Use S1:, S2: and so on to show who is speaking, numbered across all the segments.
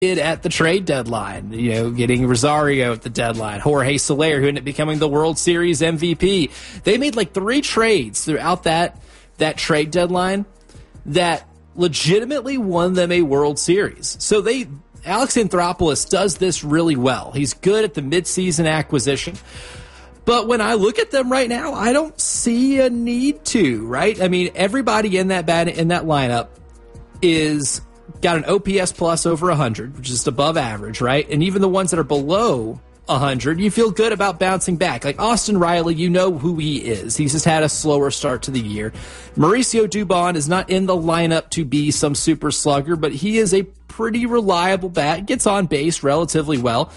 S1: did at the trade deadline, getting Rosario at the deadline, Jorge Soler, who ended up becoming the World Series MVP. They made like 3 trades throughout that trade deadline that legitimately won them a World Series. So Alex Anthopoulos does this really well. He's good at the midseason acquisition. But when I look at them right now, I don't see a need to, right? I mean, everybody in that lineup is got an OPS plus over 100, which is above average, right? And even the ones that are below 100, you feel good about bouncing back. Like Austin Riley, you know who he is. He's just had a slower start to the year. Mauricio Dubon is not in the lineup to be some super slugger, but he is a pretty reliable bat. Gets on base relatively well.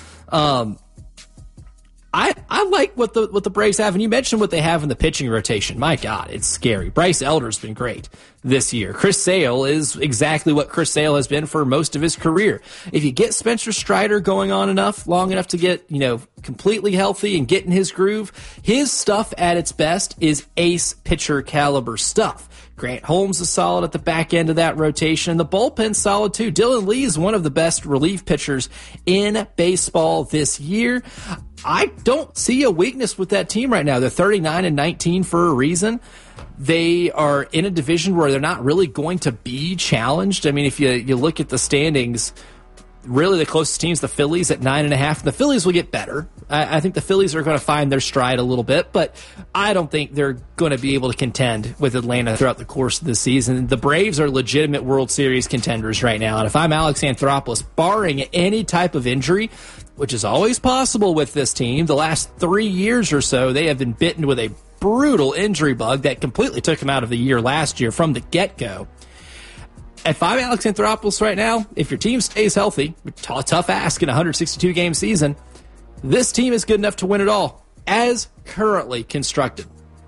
S1: I like what the Braves have, and you mentioned what they have in the pitching rotation. My God, it's scary. Bryce Elder's been great this year. Chris Sale is exactly what Chris Sale has been for most of his career. If you get Spencer Strider going on long enough to get, completely healthy and get in his groove, his stuff at its best is ace pitcher caliber stuff. Grant Holmes is solid at the back end of that rotation. The bullpen's solid too. Dylan Lee is one of the best relief pitchers in baseball this year. I don't see a weakness with that team right now. They're 39-19 for a reason. They are in a division where they're not really going to be challenged. I mean, if you look at the standings, really the closest team's the Phillies at 9.5. The Phillies will get better. I think the Phillies are going to find their stride a little bit, but I don't think they're going to be able to contend with Atlanta throughout the course of the season. The Braves are legitimate World Series contenders right now, and if I'm Alex Anthopoulos, barring any type of injury, which is always possible with this team, the last 3 years or so, they have been bitten with a brutal injury bug that completely took them out of the year last year from the get-go. If I'm Alex Anthopoulos right now, if your team stays healthy, tough ask in a 162-game season, this team is good enough to win it all, as currently constructed.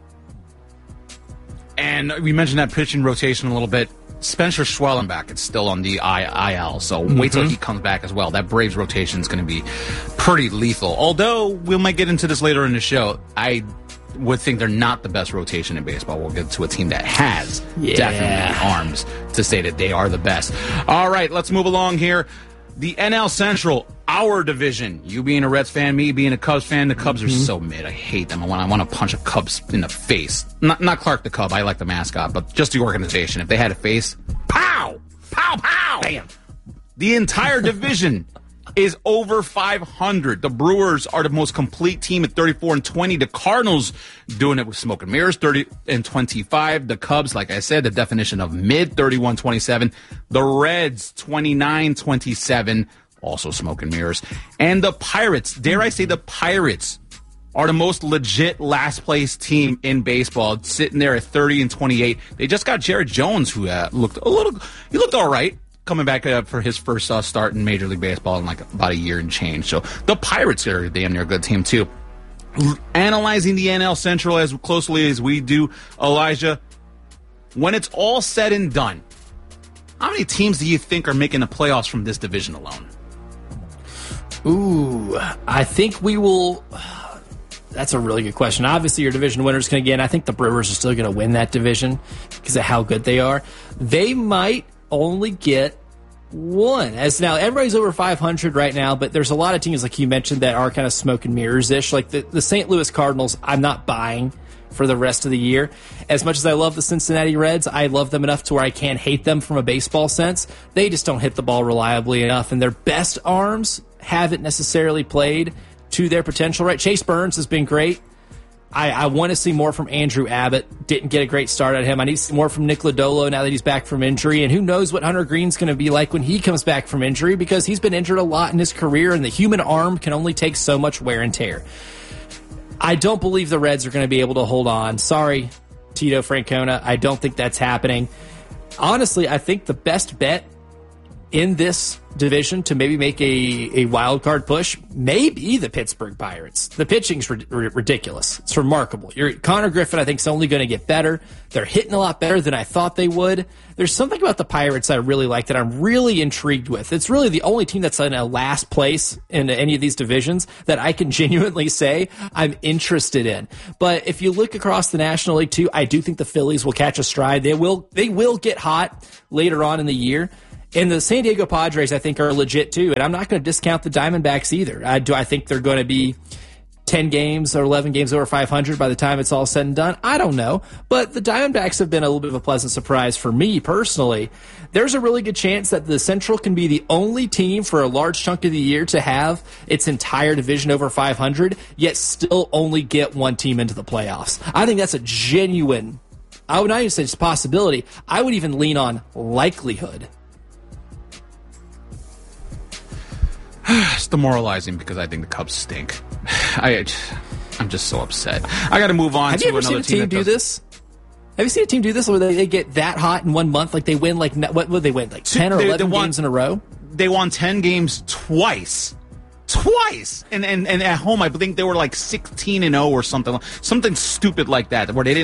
S2: And we mentioned that pitching rotation a little bit. Spencer Schwellenbach is still on the IL, so wait till he comes back as well. That Braves rotation is going to be pretty lethal. Although, we might get into this later in the show, I would think they're not the best rotation in baseball. We'll get to a team that has definitely arms to say that they are the best. All right, let's move along here. The NL Central, our division. You being a Reds fan, me being a Cubs fan. The Cubs are so mid. I hate them. I want to punch a Cubs in the face. Not Clark the Cub. I like the mascot, but just the organization. If they had a face, pow! Pow, pow! Bam! The entire division is over 500. The Brewers are the most complete team at 34-20. The Cardinals doing it with smoke and mirrors, 30-25. The Cubs, like I said, the definition of mid, 31-27. The Reds, 29-27, also smoke and mirrors. And the Pirates, dare I say the Pirates, are the most legit last place team in baseball, sitting there at 30-28. They just got Jared Jones, who looked all right, coming back for his first start in Major League Baseball in like about a year and change. So the Pirates are damn near a good team too. Analyzing the NL Central as closely as we do, Elijah, when it's all said and done, how many teams do you think are making the playoffs from this division alone?
S1: Ooh, I think we will. That's a really good question. Obviously, your division winners can again. I think the Brewers are still going to win that division because of how good they are. They might only get one. As now, everybody's over 500 right now, but there's a lot of teams, like you mentioned, that are kind of smoke and mirrors-ish. Like the St. Louis Cardinals, I'm not buying for the rest of the year. As much as I love the Cincinnati Reds, I love them enough to where I can't hate them from a baseball sense. They just don't hit the ball reliably enough, and their best arms haven't necessarily played to their potential, right? Chase Burns has been great. I want to see more from Andrew Abbott. Didn't get a great start at him. I need to see more from Nick Lodolo now that he's back from injury. And who knows what Hunter Green's going to be like when he comes back from injury, because he's been injured a lot in his career, and the human arm can only take so much wear and tear. I don't believe the Reds are going to be able to hold on. Sorry, Tito Francona. I don't think that's happening. Honestly, I think the best bet in this division to maybe make a wild card push may be the Pittsburgh Pirates. The pitching's ridiculous. It's remarkable. Connor Griffin, I think, is only going to get better. They're hitting a lot better than I thought they would. There's something about the Pirates I really like that I'm really intrigued with. It's really the only team that's in a last place in any of these divisions that I can genuinely say I'm interested in. But if you look across the National League too, I do think the Phillies will catch a stride. They will get hot later on in the year. And the San Diego Padres, I think, are legit too. And I'm not going to discount the Diamondbacks either. I think they're going to be 10 games or 11 games over 500 by the time it's all said and done. I don't know. But the Diamondbacks have been a little bit of a pleasant surprise for me personally. There's a really good chance that the Central can be the only team for a large chunk of the year to have its entire division over 500, yet still only get one team into the playoffs. I think that's a genuine, I would not even say it's a possibility. I would even lean on likelihood.
S2: It's demoralizing because I think the Cubs stink. I'm just so upset. I got to move on
S1: Have
S2: to
S1: you ever
S2: another
S1: seen a team do this? Have you seen a team do this where they get that hot in 1 month? Like they win, like what would they win? Like 10 or 11 games in a row?
S2: They won 10 games twice. And at home, I think they were like 16-0 or something stupid like that, where they didn't